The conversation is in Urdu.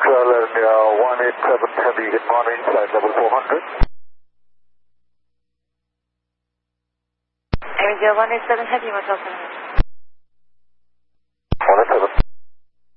Central and 187 Heavy, good morning, side level 400. Air 187 Heavy, Motel 7.